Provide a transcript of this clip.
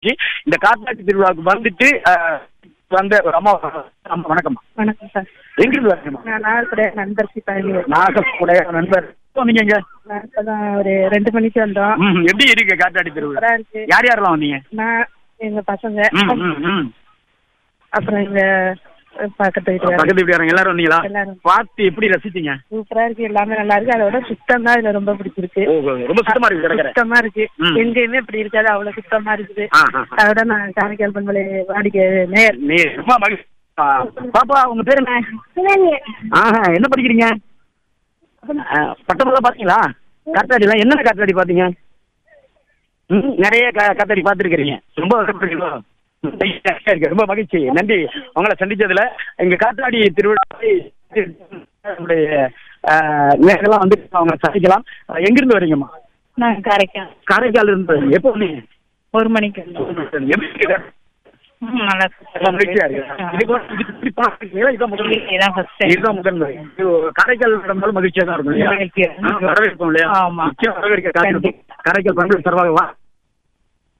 இந்த காத்தாடி திருவிழாவுக்கு வந்துட்டு வந்த ஒரு அம்மா. அம்மா வணக்கம்மா. வணக்கம் சார். எங்கிருந்து வரீங்கம்மா? நான் நாகப்படைய நண்பர் சிப்பாயி. நாகப்படைய நண்பர் வந்தீங்க? இப்பதான் ஒரு 2 மணிக்கு வந்தோம். எப்படி இருக்கு காத்தாடி திருவிழா? இருக்கு. யார் யாரெல்லாம் வந்தீங்க? நான், எங்க பசங்க, அப்புறம் எங்க பக்கத்து வீட்டுக்காரங்க எல்லாரும் வந்தீங்களா? எல்லாரும் பார்த்து எப்படி ரசிச்சீங்க? சூப்பரா இருக்கு, எல்லாமே நல்லா இருக்கு. அதோட சுத்தம் தான் இதுல ரொம்ப பிடிச்சிருக்கு. ரொம்ப சுத்தமா இருக்கு. சுத்தமா இருக்கு, எங்கேயுமே இப்படி இருக்காது, அவ்வளவு சுத்தமா இருக்குது. அதோட நான் காரைக்கால் பண்பலை வாடிக்கை நேர். ரொம்ப மகிழ்ச்சி. பாப்பா உங்க பேரு என்ன? என்ன படிக்கிறீங்க? பட்டமெல்லாம் பாத்தீங்களா? காத்தாடி எல்லாம் என்னென்ன காத்தாடி பாத்தீங்க? நிறைய காத்தாடி பாத்துருக்கீங்க. ரொம்ப ரொம்ப மகிழ்ச்சி, நன்றி உங்களை சந்திச்சதுல. எங்க காத்தாடி திருவிழா நேரெல்லாம் வந்து அவங்க சந்திக்கலாம். எங்கிருந்து வரீங்கம்மா? நான் காரைக்கால். காரைக்கால் இருந்து எப்போ வந்தீங்க? 1 மணிக்கு. காரைக்கால் மகிழ்ச்சியா தான் இருக்கும். வரவேற்போம் இல்லையா? காரைக்கால் பண்பு சார்பாக